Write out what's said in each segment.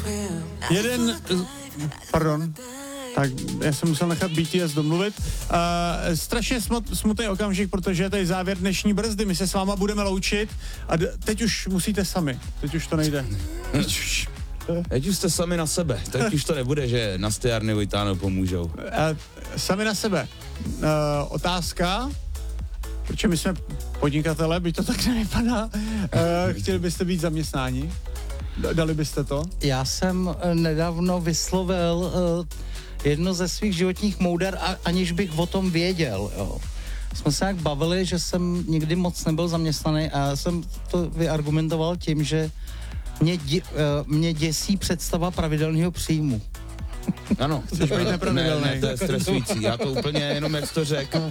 Pardon. Tak já jsem musel nechat BTS domluvit. Strašně smutný okamžik, protože je tady závěr dnešní brzdy. My se s váma budeme loučit a teď už musíte sami. Teď už to nejde. Teď už jste sami na sebe. Teď už to nebude, že na stojárny Vojtáno pomůžou. Sami na sebe. Otázka, protože my jsme podnikatele, byť to tak nevypadá. Chtěli byste být zaměstnáni? Dali byste to? Já jsem nedávno vyslovil jedno ze svých životních mouder, aniž bych o tom věděl. Jo. Jsme se jak bavili, že jsem nikdy moc nebyl zaměstnaný a já jsem to vyargumentoval tím, že mě děsí představa pravidelného příjmu. Ano. Chceš být nepravidelný. Ne, to je stresující. Já to úplně jenom, jak jsi to řekl.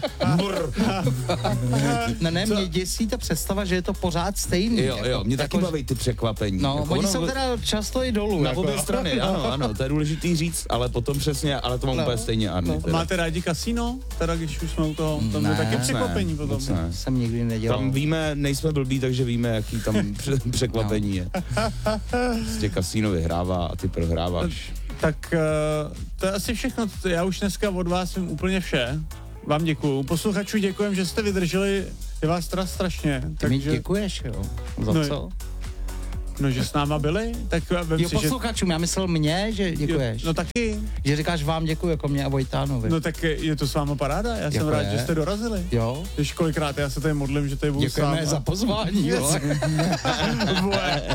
Ne, mě děsí ta představa, že je to pořád stejný. Jo, mě taky baví ty překvapení. No, jako oni jsou teda často i dolů. Na obě strany, ano, to je důležitý říct, ale potom přesně, ale to mám úplně stejně, Arny. Máte rádi kasino? Teda když už jsme u toho, tam je taky překvapení potom. Ne. Jsem nikdy nedělal. Tam víme, nejsme blbí, takže víme, jaký tam překvapení je. Prostě kasino vyhrává a ty prohráváš. Tak to je asi všechno. Já už dneska od vás vím úplně vše. Vám děkuju. Posluchačů děkujem, že jste vydrželi. Je vás teda strašně. Ty mi děkuješ, jo? Za co? No, že s náma byli? Tak jo, posluchačům, já myslel mě, že děkuješ. No taky. Že říkáš vám děkuju, jako mě a Vojtánovi. No tak je to s váma paráda, já jsem rád, že jste dorazili. Jo. Víš, kolikrát já se tady modlím, že tady budu sám. Děkujeme za pozvání, jo. Dobrou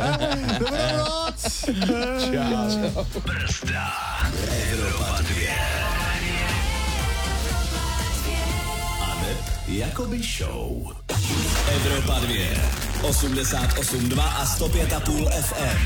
noc. Čau. Brzda. Evropa 2. Jakoby show. Evropa 2. 88,2 a 105,5 FM.